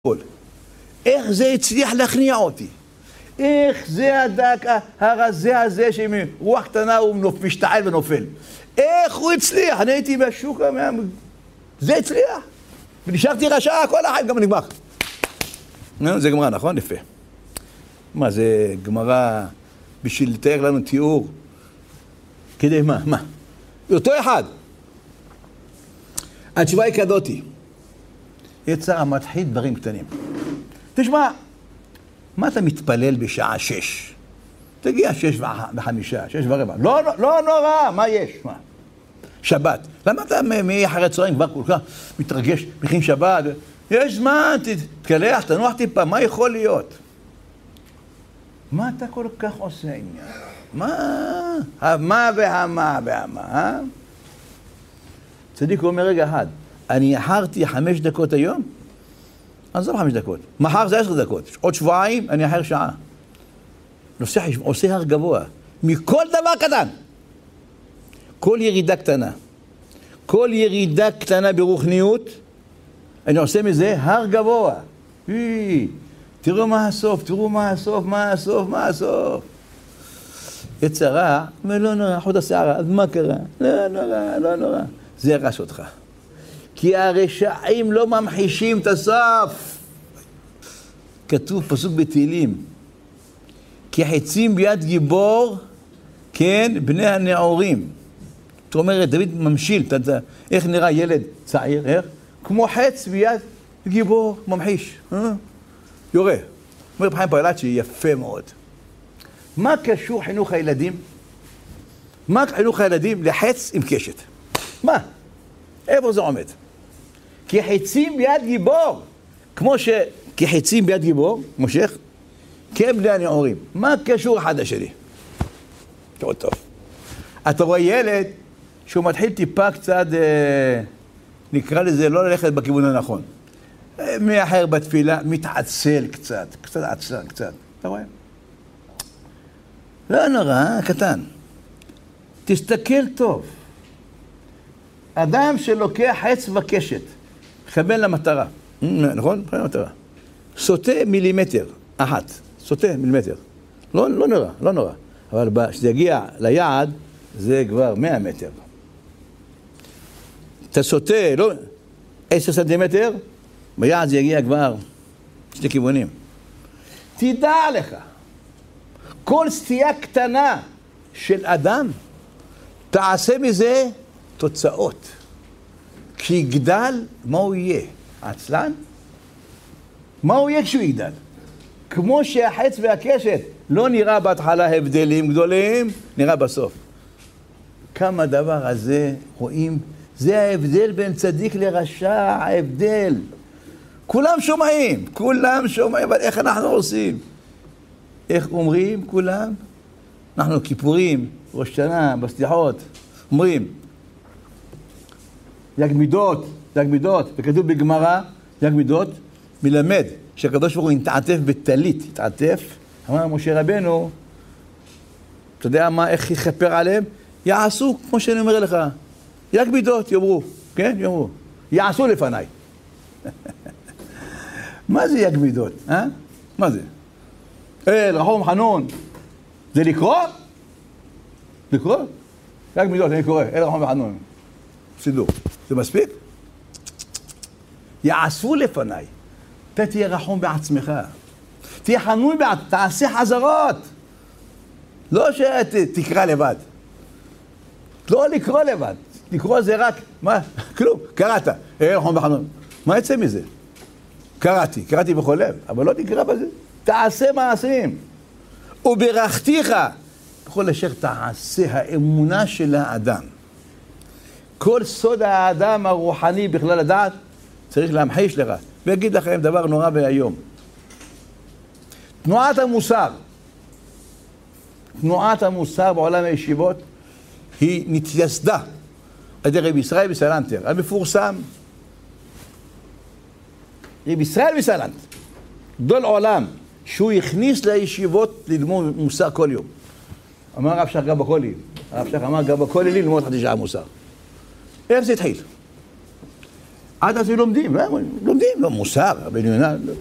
איך זה הצליח להכניע אותי? איך זה הדק הרזה הזה שמרוח קטנה הוא משתעל ונופל? איך הוא הצליח? אני הייתי בשוק, זה הצליח. ונשארתי רשע כל החיים, גם נגמר. זה גמרא, נכון? יפה. מה, זה גמרא בשביל לתאר לנו תיאור? כדי מה? מה? אותו אחד. התשובה היא כזאתי. יצר מתחיל דברים קטנים. תשמע, מה אתה מתפלל בשעה 6? תגיע 6:05, 6:15. לא נורא, מה יש? מה? שבת. למה אתה מאחרי צהריים כבר כל כך מתרגש, מכין שבת? יש זמן, תתקלח, תנוח טיפה, מה יכול להיות? מה אתה כל כך עושה עניין? מה והמה? צדיק אומר רגע אחד, אני אחרתי 5 דקות היום? עזוב 5 דקות. מחר זה 10 דקות. עוד שבועיים אני אחר שעה. עושה הר גבוה. מכל דבר קטן. כל ירידה קטנה. כל ירידה קטנה ברוחניות, אני עושה מזה הר גבוה. תראו מה הסוף. יצרה, ולא נורא, חוד השערה, אז מה קרה? לא נורא. זה ירש אותך. כי הרשעים לא ממחישים את הסוף. כתוב פסוק בתהילים, כי חצים ביד גיבור, כן, בני הנעורים. זאת אומרת, דוד ממשיל, איך נראה ילד צעיר, איך? כמו חץ ביד גיבור, ממחיש. יורה. אומר בחיים פרלצ'י, יפה מאוד. מה קשור חינוך הילדים? מה חינוך הילדים לחץ עם קשת? מה? איפה זה עומד? כי חצים ביד גיבור, כי חצים ביד גיבור, מושך, כן בני הנעורים. מה קשור אחד לשני? תראו טוב. אתה רואה ילד שהוא מתחיל טיפה קצת, נקרא לזה, לא ללכת בכיוון הנכון. מאחר בתפילה, מתעצל קצת עצל קצת. אתה רואה? לא נורא, קטן. תסתכל טוב. אדם שלוקח חץ וקשת, מכוון למטרה, נכון? מכוון למטרה. סוטה מילימטר, אחת, סוטה מילימטר. לא נורא. אבל כשזה יגיע ליעד, זה כבר 100 מטר. אתה סוטה, 10 סנטימטר, ביעד זה יגיע כבר 2 כיוונים. תדע לך, כל סטייה קטנה של אדם, תעשה מזה תוצאות. כשיגדל, מה הוא יהיה? עצלן? מה הוא יהיה כשהוא יגדל? כמו שהחץ והקשת לא נראה בהתחלה הבדלים גדולים, נראה בסוף. כמה הדבר הזה רואים? זה ההבדל בין צדיק לרשע, ההבדל. כולם שומעים, אבל איך אנחנו עושים? איך אומרים כולם? אנחנו כיפורים, ראש שנה, בסליחות, אומרים, יג מידות, וכתוב בגמרא, יג מידות, מלמד שהקדוש ברוך הוא התעטף בטלית, אמר משה רבנו, אתה יודע איך יכפר עליהם? יעשו, כמו שאני אומר לך, יג מידות יאמרו, כן? יאמרו, יעשו לפניי. מה זה יג מידות? מה זה? רחום חנון, זה לקרוא? יג מידות, אני קורא, רחום וחנון. סידור. זה מספיק? יעשו לפניי. אתה תהיה רחום בעצמך. תהיה חנון בעצמך, תעשה חזרות. לא שתקרא לבד. לא לקרוא לבד. לקרוא זה רק, מה? כלום, קראת. רחום וחנון. מה יצא מזה? קראתי בכל לב, אבל לא תקרא בזה. תעשה מעשים. וברכתיך, בכל אשר תעשה האמונה של האדם. כל סוד האדם הרוחני בכלל הדעת צריך להמחיש לך. ויגיד לכם דבר נורא והיום. תנועת המוסר בעולם הישיבות היא נתייסדה על ידי רבי ישראל מסלנטר, המפורסם. רבי ישראל מסלנטר, גדול עולם, שהוא הכניס לישיבות ללמוד מוסר כל יום. אמר הרב שך גבא כולי, ללמוד חצי שעה מוסר. איך זה התחיל? עד אז הם לומדים, לא מוסר, בן יונה.